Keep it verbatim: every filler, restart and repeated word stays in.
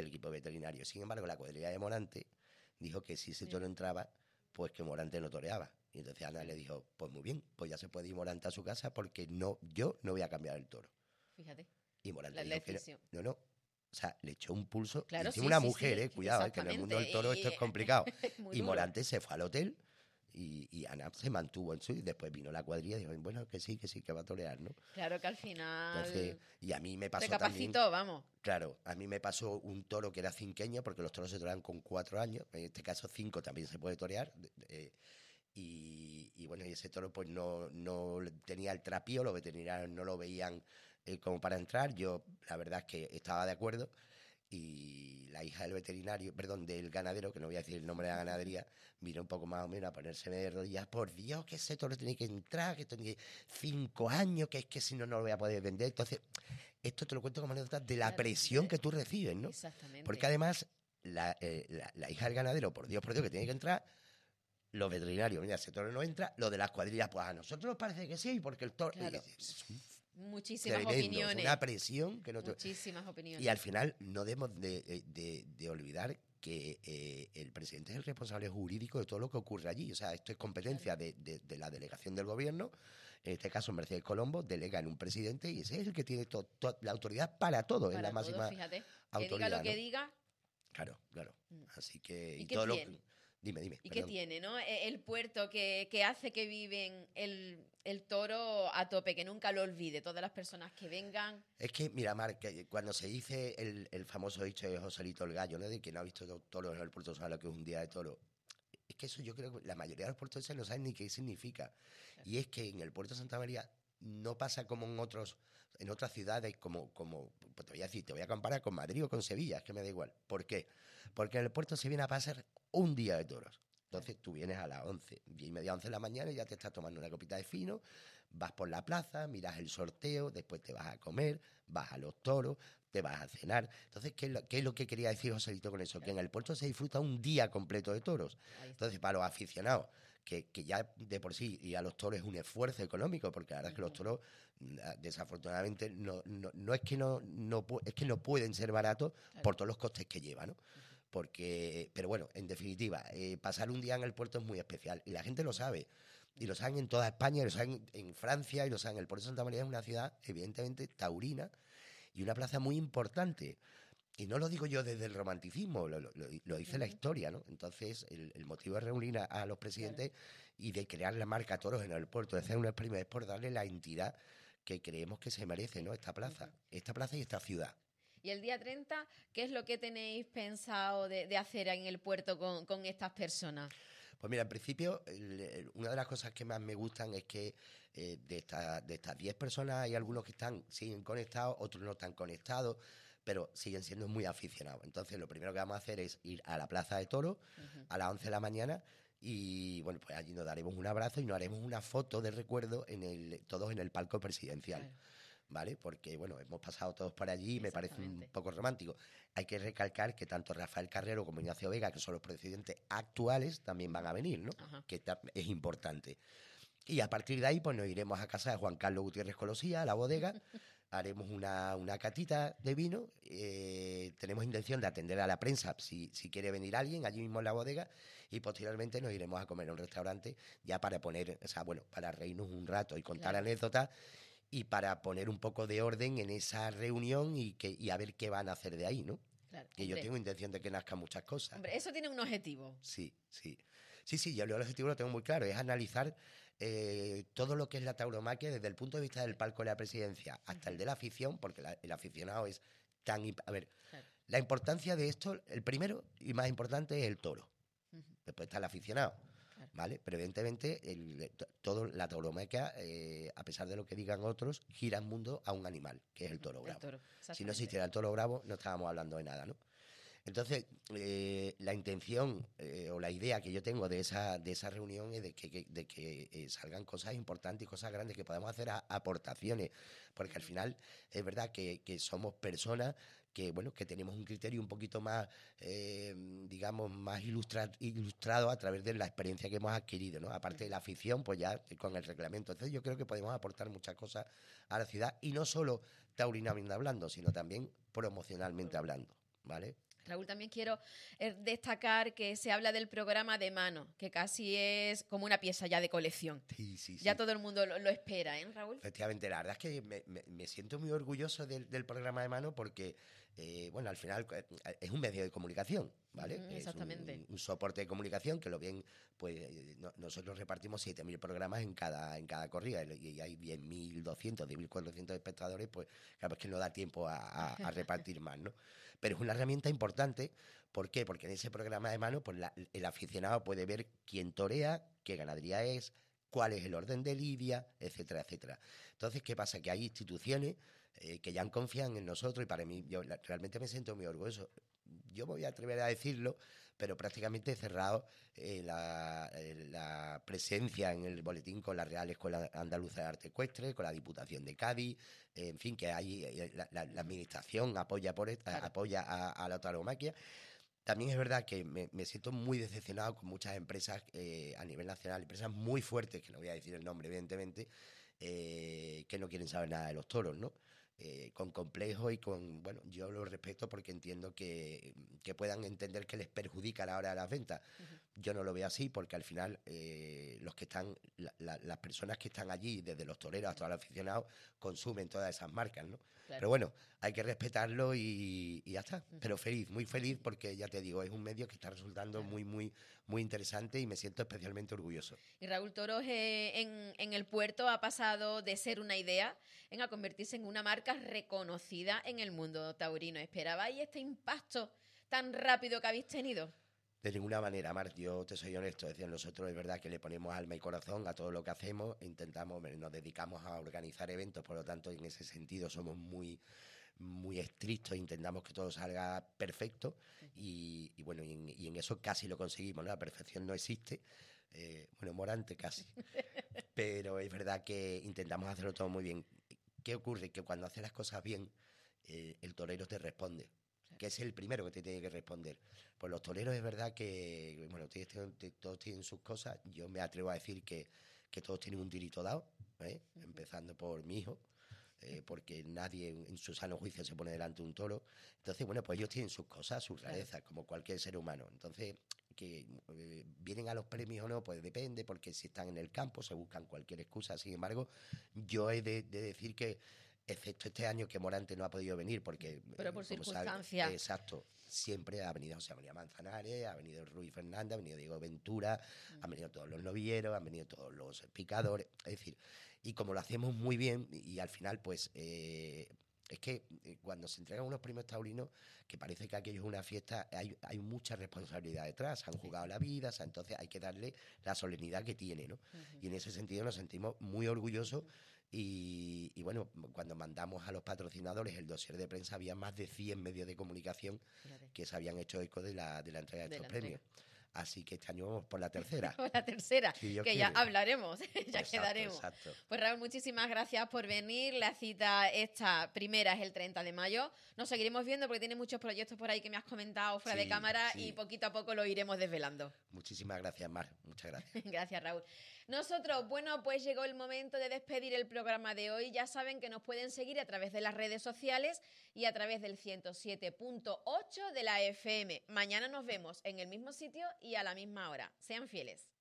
el equipo veterinario. Sin embargo, la cuadrilla de Morante dijo que si ese Sí. toro entraba, pues que Morante no toreaba. Y entonces Ana le dijo, pues muy bien, pues ya se puede ir Morante a su casa porque no, yo no voy a cambiar el toro. Fíjate. Y Morante La dijo que decisión. no, no, no. O sea, le echó un pulso. Claro, y sí, una sí, mujer, sí, eh, cuidado, eh, que en el mundo del exactamente, toro y- esto es complicado. es muy Y duro. Morante se fue al hotel y, y Ana se mantuvo en su... Y después vino la cuadrilla y dijo, bueno, que sí, que sí, que va a torear, ¿no? Claro que al Entonces, final y a mí me pasó también... recapacitó, vamos. Claro, a mí me pasó un toro que era cinqueño, porque los toros se torean con cuatro años, en este caso cinco también se puede torear, eh, y, y bueno, y ese toro pues no, no tenía el trapío, los veterinarios no lo veían eh, como para entrar, yo la verdad es que estaba de acuerdo, y la hija del veterinario, perdón, del ganadero, que no voy a decir el nombre de la ganadería, vino un poco más o menos a ponérseme de rodillas, por Dios, que ese toro tiene que entrar, que tiene cinco años, que es que si no, no lo voy a poder vender. Entonces, esto te lo cuento como anécdota de la Claro, presión de- que tú recibes, ¿no? Exactamente. Porque además, la, eh, la, la hija del ganadero, por Dios, por Dios, que tiene que entrar, los veterinarios, mira, ese toro no entra, lo de las cuadrillas, pues a nosotros nos parece que sí, porque el toro... Claro. y es un Muchísimas tremendo, es opiniones. una presión que no te... Muchísimas opiniones. Y al final no debemos de, de, de olvidar que eh, el presidente es el responsable jurídico de todo lo que ocurre allí. O sea, esto es competencia de, de, de la delegación del gobierno. En este caso, Mercedes Colombo delega en un presidente y ese es el que tiene to, to, la autoridad para todo. Para es la todo, máxima fíjate. autoridad. Que diga lo que ¿no? diga. Claro, claro. Mm. Así que... ¿Y Y qué todo tiene? lo, dime, dime. ¿Y perdón. qué tiene, no? E- El puerto que, que hace que viven el, el toro a tope, que nunca lo olvide. Todas las personas que vengan. Es que, mira, Mar, que cuando se dice el, el famoso dicho de Joselito el Gallo, ¿no? De que no ha visto toros en el puerto sabe lo que es un día de toro. Es que eso yo creo que la mayoría de los puertos no saben ni qué significa. Claro. Y es que en el puerto de Santa María no pasa como en otros, en otras ciudades, como, como pues te voy a decir, te voy a comparar con Madrid o con Sevilla, es que me da igual. ¿Por qué? Porque en el puerto se viene a pasar un día de toros. Entonces tú vienes a las once, diez y media, once de la mañana y ya te estás tomando una copita de fino, vas por la plaza, miras el sorteo, después te vas a comer, vas a los toros, te vas a cenar. Entonces, ¿qué es lo, qué es lo que quería decir Joselito con eso? Que en el puerto se disfruta un día completo de toros. Ahí está. Entonces, para los aficionados, que, que ya de por sí ir a los toros es un esfuerzo económico, porque la verdad es que los toros, desafortunadamente, no, no, no es que no, no, es que no pueden ser baratos Claro. por todos los costes que llevan, ¿no? Porque, pero bueno, en definitiva, eh, pasar un día en el puerto es muy especial y la gente lo sabe. Y lo saben en toda España, y lo saben en Francia, y lo saben. El puerto de Santa María es una ciudad, evidentemente, taurina y una plaza muy importante. Y no lo digo yo desde el romanticismo, lo, lo, lo dice uh-huh. la historia, ¿no? Entonces, el, el motivo de reunir a, a los presidentes claro. y de crear la marca Toros en el puerto, de hacer un experimento, es por darle la entidad que creemos que se merece, ¿no? Esta plaza, uh-huh. esta plaza y esta ciudad. Y el día treinta, ¿qué es lo que tenéis pensado de, de hacer en el puerto con, con estas personas? Pues mira, en principio, el, el, una de las cosas que más me gustan es que eh, de, esta, de estas diez personas hay algunos que están siguen conectados, otros no están conectados, pero siguen siendo muy aficionados. Entonces, lo primero que vamos a hacer es ir a la Plaza de Toros uh-huh. a las once de la mañana y, bueno, pues allí nos daremos un abrazo y nos haremos una foto de recuerdo en el, todos en el palco presidencial. Claro. ¿Vale? Porque, bueno, hemos pasado todos por allí y me parece un poco romántico. Hay que recalcar que tanto Rafael Carrero como Ignacio Vega, que son los presidentes actuales, también van a venir, ¿no? Ajá. Que es importante. Y a partir de ahí, pues nos iremos a casa de Juan Carlos Gutiérrez Colosía, a la bodega, haremos una, una catita de vino, eh, tenemos intención de atender a la prensa si, si quiere venir alguien allí mismo en la bodega y posteriormente nos iremos a comer a un restaurante ya para poner, o sea, bueno, para reírnos un rato y contar claro. anécdotas y para poner un poco de orden en esa reunión y, que, y a ver qué van a hacer de ahí, ¿no? Claro, que hombre. yo tengo intención de que nazcan muchas cosas. Hombre, eso tiene un objetivo. Sí, sí. Sí, sí, yo el objetivo lo tengo muy claro, es analizar eh, todo lo que es la tauromaquia desde el punto de vista del palco de la presidencia hasta uh-huh. el de la afición, porque la, el aficionado es tan... A ver, claro. la importancia de esto, el primero y más importante es el toro. Uh-huh. Después está el aficionado. Claro. ¿Vale? Pero evidentemente el, todo la tauromaquia, eh, a pesar de lo que digan otros, gira el mundo a un animal, que es el toro bravo. El toro, si no existiera el toro bravo, no estábamos hablando de nada, ¿no? Entonces, eh, la intención eh, o la idea que yo tengo de esa, de esa reunión es de que, que, de que eh, salgan cosas importantes y cosas grandes, que podamos hacer a, aportaciones, porque al final es verdad que, que somos personas que, bueno, que tenemos un criterio un poquito más, eh, digamos, más ilustra, ilustrado a través de la experiencia que hemos adquirido, ¿no? Aparte de la afición, pues ya con el reglamento. Entonces yo creo que podemos aportar muchas cosas a la ciudad, y no solo taurinamente hablando, sino también promocionalmente hablando, ¿vale? Raúl, también quiero eh, destacar que se habla del programa de mano, que casi es como una pieza ya de colección. Sí, sí, sí. Ya todo el mundo lo, lo espera, ¿eh, Raúl? Efectivamente, la verdad es que me, me, me siento muy orgulloso del, del programa de mano porque, eh, bueno, al final eh, es un medio de comunicación, ¿vale? Mm, Es exactamente. un, un soporte de comunicación que lo bien, pues no, nosotros repartimos siete mil programas en cada, en cada corrida y hay diez mil doscientos, diez mil cuatrocientos espectadores, pues claro, es que no da tiempo a, a, a repartir más, ¿no? Pero es una herramienta importante. ¿Por qué? Porque en ese programa de mano pues la, el aficionado puede ver quién torea, qué ganadería es, cuál es el orden de lidia, etcétera, etcétera. Entonces, ¿qué pasa? Que hay instituciones eh, que ya confían en nosotros y para mí, yo la, realmente me siento muy orgulloso. Yo me voy a atrever a decirlo, pero prácticamente he cerrado eh, la, eh, la presencia en el boletín con la Real Escuela Andaluza de Arte Ecuestre, con la Diputación de Cádiz, eh, en fin, que hay eh, la, la, la administración apoya, por esta, claro. apoya a, a la tauromaquia. También es verdad que me, me siento muy decepcionado con muchas empresas eh, a nivel nacional, empresas muy fuertes, que no voy a decir el nombre, evidentemente, eh, que no quieren saber nada de los toros, ¿no? Eh, con complejo y con, bueno, yo lo respeto porque entiendo que, que puedan entender que les perjudica a la hora de las ventas. Uh-huh. Yo no lo veo así porque al final eh, los que están, la, la, las personas que están allí, desde los toreros hasta los aficionados, consumen todas esas marcas, ¿no? Claro. Pero bueno, hay que respetarlo y, y ya está. Uh-huh. Pero feliz, muy feliz porque ya te digo, es un medio que está resultando claro. muy, muy, muy interesante y me siento especialmente orgulloso. Y Raúl Toros eh, en, en el puerto ha pasado de ser una idea en a convertirse en una marca reconocida en el mundo taurino. ¿Esperabais este impacto tan rápido que habéis tenido? De ninguna manera, Mar, yo te soy honesto, es decir, nosotros es verdad que le ponemos alma y corazón a todo lo que hacemos, intentamos, nos dedicamos a organizar eventos, por lo tanto, en ese sentido somos muy, muy estrictos, intentamos que todo salga perfecto y, y bueno, y en, y en eso casi lo conseguimos, ¿no? La perfección no existe, eh, bueno, Morante casi, pero es verdad que intentamos hacerlo todo muy bien. ¿Qué ocurre? Que cuando haces las cosas bien, eh, el torero te responde, que es el primero que te tiene que responder. Pues los toreros es verdad que, bueno, todos tienen sus cosas. Yo me atrevo a decir que, que todos tienen un tirito dado, ¿eh? Uh-huh. Empezando por mi hijo, eh, porque nadie en, en su sano juicio se pone delante de un toro. Entonces, bueno, pues ellos tienen sus cosas, sus rarezas, claro. Como cualquier ser humano. Entonces, que eh, vienen a los premios o no, pues depende, porque si están en el campo se buscan cualquier excusa. Sin embargo, yo he de, de decir que excepto este año que Morante no ha podido venir porque... Pero por circunstancias. Exacto. Siempre ha venido José María Manzanares, ha venido Ruy Fernández, ha venido Diego Ventura, mm. han venido todos los novieros, han venido todos los picadores. Es decir, y como lo hacemos muy bien, y, y al final, pues... Eh, es que cuando se entregan unos premios taurinos, que parece que aquello es una fiesta, hay, hay mucha responsabilidad detrás. Han jugado la vida, o sea, entonces hay que darle la solemnidad que tiene, ¿no? Uh-huh. Y en ese sentido nos sentimos muy orgullosos. Uh-huh. Y, y bueno, cuando mandamos a los patrocinadores el dossier de prensa, había más de cien medios de comunicación Fíjate. que se habían hecho eco de la, de la entrega de, de estos premios. Entrega. Así que este año vamos por la tercera. Por la tercera, si que quiere. Ya hablaremos, ya exacto, quedaremos. Exacto. Pues Raúl, muchísimas gracias por venir. La cita esta primera es el treinta de mayo. Nos seguiremos viendo porque tiene muchos proyectos por ahí que me has comentado fuera sí, de cámara sí. y poquito a poco lo iremos desvelando. Muchísimas gracias, Mar. Muchas gracias. Gracias, Raúl. Nosotros, bueno, pues llegó el momento de despedir el programa de hoy. Ya saben que nos pueden seguir a través de las redes sociales y a través del ciento siete punto ocho de la F M. Mañana nos vemos en el mismo sitio y a la misma hora. Sean fieles.